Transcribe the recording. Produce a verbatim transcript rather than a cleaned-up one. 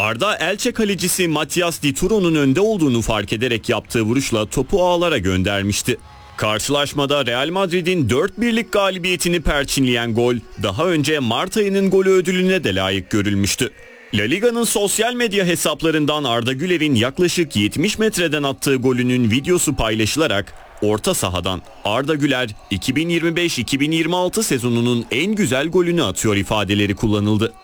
Arda, Elche kalecisi Matias Dituro'nun önde olduğunu fark ederek yaptığı vuruşla topu ağlara göndermişti. Karşılaşmada Real Madrid'in dört birlik galibiyetini perçinleyen gol, daha önce Mart ayının golü ödülüne de layık görülmüştü. La Liga'nın sosyal medya hesaplarından Arda Güler'in yaklaşık yetmiş metreden attığı golünün videosu paylaşılarak orta sahadan Arda Güler iki bin yirmi beş iki bin yirmi altı sezonunun en güzel golünü atıyor ifadeleri kullanıldı.